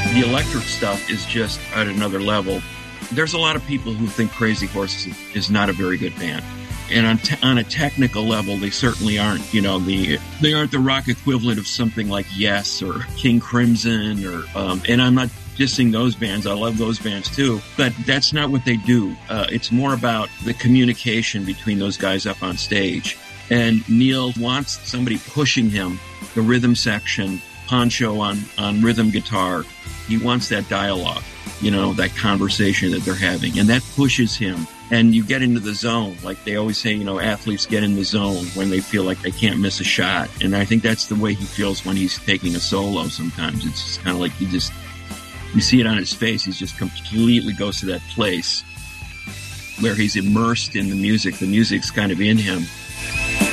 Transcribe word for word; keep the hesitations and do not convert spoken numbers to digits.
The electric stuff is just at another level. There's a lot of people who think Crazy Horses is not a very good band. And on, te- on a technical level, they certainly aren't, you know, the they aren't the rock equivalent of something like Yes or King Crimson or, um, and I'm not dissing those bands. I love those bands too, but that's not what they do. Uh, it's more about the communication between those guys up on stage. And Neil wants somebody pushing him, the rhythm section, Poncho on, on rhythm guitar. He wants that dialogue, you know, that conversation that they're having, and that pushes him. And you get into the zone. Like they always say, you know, athletes get in the zone when they feel like they can't miss a shot. And I think that's the way he feels when he's taking a solo sometimes. It's just kind of like he just, you see it on his face. He just completely goes to that place where he's immersed in the music. The music's kind of in him.